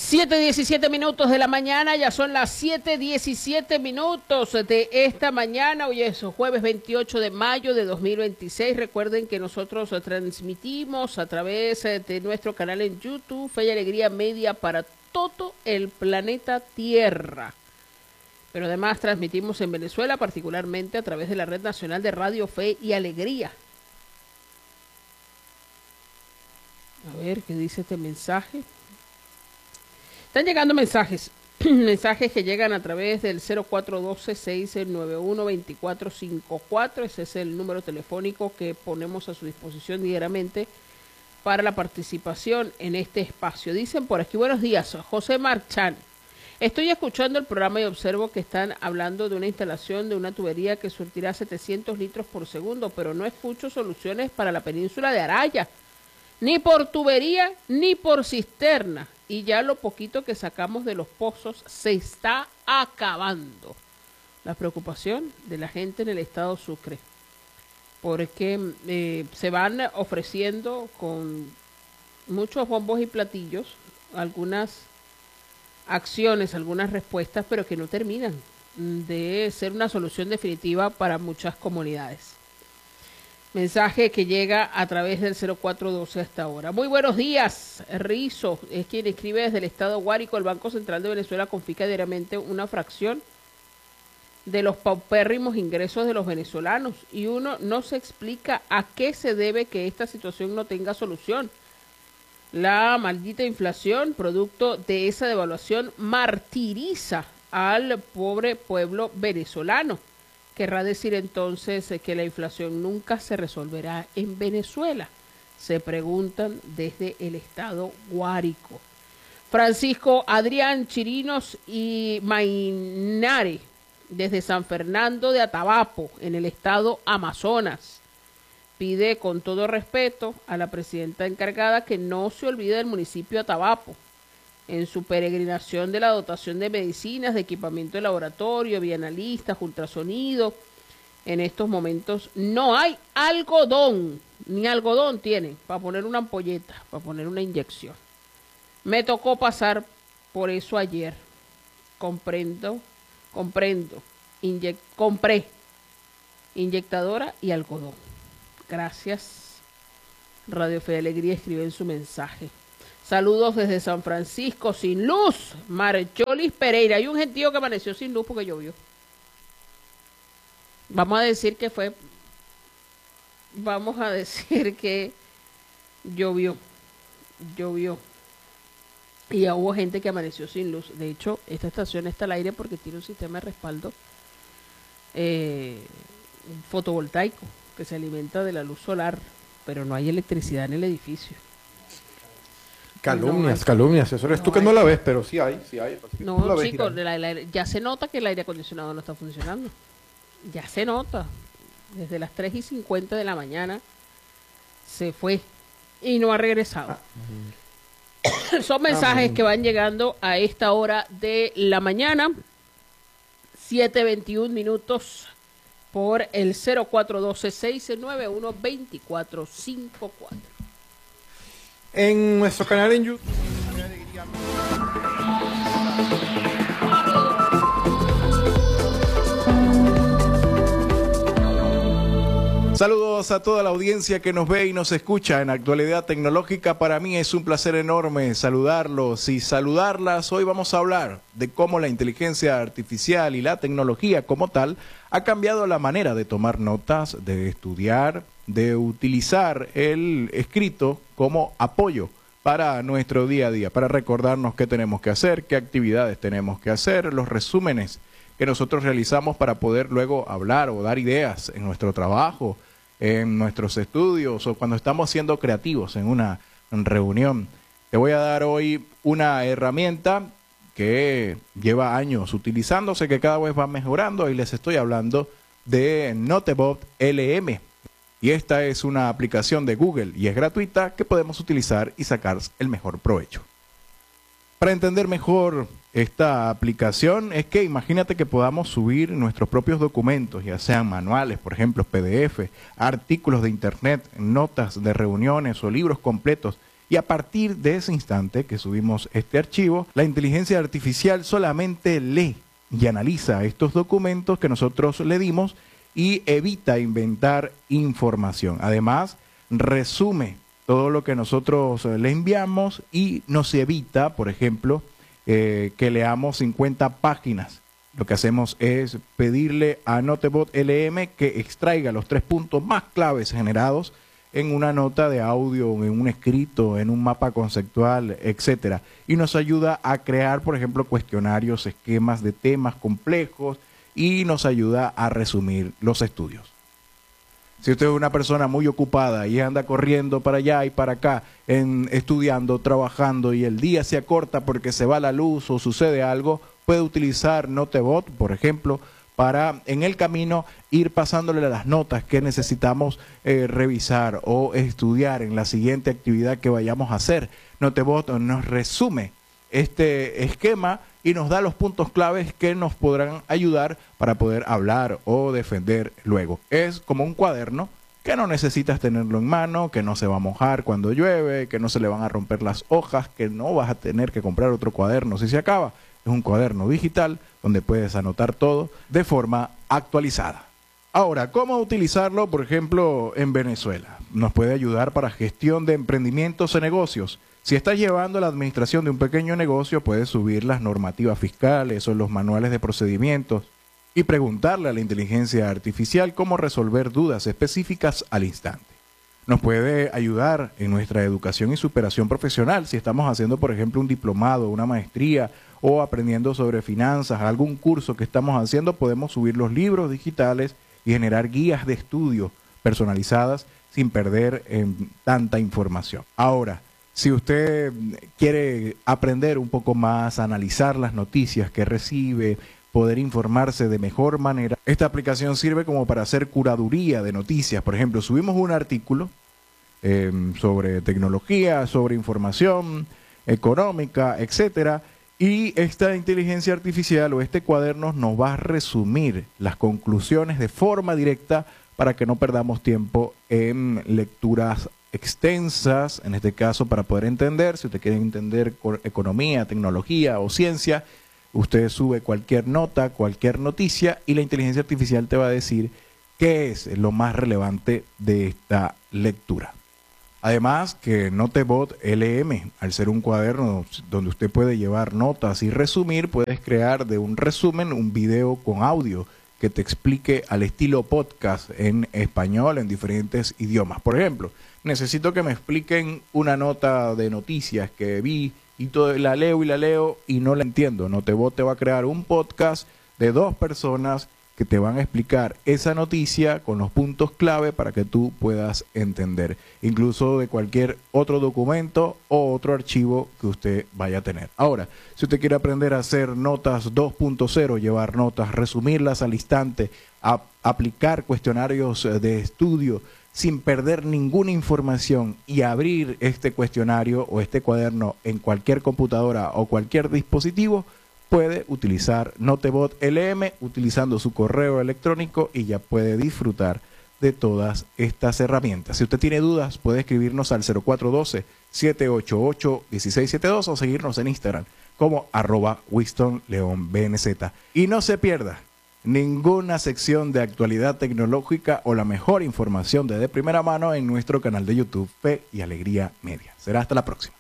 7:17 de la mañana, ya son las 7:17 de esta mañana. Hoy es jueves 28 de mayo de 2026. Recuerden que nosotros transmitimos a través de nuestro canal en YouTube, Fe y Alegría Media, para todo el planeta Tierra. Pero además transmitimos en Venezuela, particularmente a través de la Red Nacional de Radio Fe y Alegría. A ver, ¿qué dice este mensaje? Están llegando mensajes, mensajes que llegan a través del 0412-691-2454. Ese es el número telefónico que ponemos a su disposición diariamente para la participación en este espacio. Dicen por aquí, buenos días, José Marchán. Estoy escuchando el programa y observo que están hablando de una instalación de una tubería que surtirá 700 litros por segundo, pero no escucho soluciones para la península de Araya, ni por tubería ni por cisterna. Y ya lo poquito que sacamos de los pozos se está acabando. La preocupación de la gente en el estado Sucre, porque se van ofreciendo con muchos bombos y platillos algunas acciones, algunas respuestas, pero que no terminan de ser una solución definitiva para muchas comunidades. Mensaje que llega a través del 0412 hasta ahora. Muy buenos días, Rizo, es quien escribe desde el estado Guárico. El Banco Central de Venezuela confisca diariamente una fracción de los paupérrimos ingresos de los venezolanos y uno no se explica a qué se debe que esta situación no tenga solución. La maldita inflación, producto de esa devaluación, martiriza al pobre pueblo venezolano. Querrá decir entonces que la inflación nunca se resolverá en Venezuela, se preguntan desde el estado Guárico. Francisco Adrián Chirinos y Mainare, desde San Fernando de Atabapo, en el estado Amazonas, pide con todo respeto a la presidenta encargada que no se olvide del municipio de Atabapo en su peregrinación de la dotación de medicinas, de equipamiento de laboratorio, bienalistas, ultrasonido. En estos momentos no hay algodón, ni algodón tienen para poner una ampolleta, para poner una inyección. Me tocó pasar por eso ayer. Compré inyectadora y algodón. Gracias. Radio Fe y Alegría escribe en su mensaje. Saludos desde San Francisco, sin luz. Marcholis Pereira. Hay un gentío que amaneció sin luz porque llovió. Vamos a decir que llovió. Y ya hubo gente que amaneció sin luz. De hecho, esta estación está al aire porque tiene un sistema de respaldo fotovoltaico que se alimenta de la luz solar, pero no hay electricidad en el edificio. Calumnias, eso eres tú que no la ves, pero sí hay. No, chicos, ya se nota que el aire acondicionado no está funcionando. Ya se nota. Desde las 3:50 de la mañana se fue y no ha regresado. Son mensajes que van llegando a esta hora de la mañana, 7:21 por el 0412-691-2454. En nuestro canal en YouTube. Saludos a toda la audiencia que nos ve y nos escucha en Actualidad Tecnológica. Para mí es un placer enorme saludarlos y saludarlas. Hoy vamos a hablar de cómo la inteligencia artificial y la tecnología como tal ha cambiado la manera de tomar notas, de estudiar, de utilizar el escrito como apoyo para nuestro día a día, para recordarnos qué tenemos que hacer, qué actividades tenemos que hacer, los resúmenes que nosotros realizamos para poder luego hablar o dar ideas en nuestro trabajo, en nuestros estudios o cuando estamos siendo creativos en una reunión. Te voy a dar hoy una herramienta que lleva años utilizándose, que cada vez va mejorando, y les estoy hablando de Notebot LM. Y esta es una aplicación de Google y es gratuita que podemos utilizar y sacar el mejor provecho. Para entender mejor esta aplicación es que imagínate que podamos subir nuestros propios documentos, ya sean manuales, por ejemplo, PDF, artículos de internet, notas de reuniones o libros completos, Y a partir de ese instante que subimos este archivo, la inteligencia artificial solamente lee y analiza estos documentos que nosotros le dimos y evita inventar información. Además, resume todo lo que nosotros le enviamos y nos evita, por ejemplo, que leamos 50 páginas. Lo que hacemos es pedirle a Notebot LM que extraiga los 3 puntos más claves generados en una nota de audio, en un escrito, en un mapa conceptual, etcétera. Y nos ayuda a crear, por ejemplo, cuestionarios, esquemas de temas complejos y nos ayuda a resumir los estudios. Si usted es una persona muy ocupada y anda corriendo para allá y para acá, estudiando, trabajando y el día se acorta porque se va la luz o sucede algo, puede utilizar Notebot, por ejemplo, para en el camino ir pasándole las notas que necesitamos revisar o estudiar en la siguiente actividad que vayamos a hacer. Notebot nos resume este esquema y nos da los puntos claves que nos podrán ayudar para poder hablar o defender luego. Es como un cuaderno que no necesitas tenerlo en mano, que no se va a mojar cuando llueve, que no se le van a romper las hojas, que no vas a tener que comprar otro cuaderno si se acaba. Es un cuaderno digital donde puedes anotar todo de forma actualizada. Ahora, ¿cómo utilizarlo, por ejemplo, en Venezuela? Nos puede ayudar para gestión de emprendimientos y negocios. Si estás llevando la administración de un pequeño negocio, puedes subir las normativas fiscales o los manuales de procedimientos y preguntarle a la inteligencia artificial cómo resolver dudas específicas al instante. Nos puede ayudar en nuestra educación y superación profesional si estamos haciendo, por ejemplo, un diplomado, una maestría o aprendiendo sobre finanzas, algún curso que estamos haciendo, podemos subir los libros digitales y generar guías de estudio personalizadas sin perder tanta información. Ahora, si usted quiere aprender un poco más, analizar las noticias que recibe, poder informarse de mejor manera, esta aplicación sirve como para hacer curaduría de noticias. Por ejemplo, subimos un artículo sobre tecnología, sobre información económica, etcétera, y esta inteligencia artificial o este cuaderno nos va a resumir las conclusiones de forma directa para que no perdamos tiempo en lecturas extensas, en este caso para poder entender, si usted quiere entender economía, tecnología o ciencia, usted sube cualquier nota, cualquier noticia y la inteligencia artificial te va a decir qué es lo más relevante de esta lectura. Además que Notebot LM, al ser un cuaderno donde usted puede llevar notas y resumir, puedes crear de un resumen un video con audio que te explique al estilo podcast en español en diferentes idiomas. Por ejemplo, necesito que me expliquen una nota de noticias que vi y la leo y no la entiendo. Notebot te va a crear un podcast de 2 personas que te van a explicar esa noticia con los puntos clave para que tú puedas entender, incluso de cualquier otro documento o otro archivo que usted vaya a tener. Ahora, si usted quiere aprender a hacer notas 2.0, llevar notas, resumirlas al instante, aplicar cuestionarios de estudio sin perder ninguna información y abrir este cuestionario o este cuaderno en cualquier computadora o cualquier dispositivo, puede utilizar Notebot LM utilizando su correo electrónico y ya puede disfrutar de todas estas herramientas. Si usted tiene dudas, puede escribirnos al 0412-788-1672 o seguirnos en Instagram como @WinstonLeonBNZ. Y no se pierda ninguna sección de actualidad tecnológica o la mejor información de primera mano en nuestro canal de YouTube Fe y Alegría Media. Será hasta la próxima.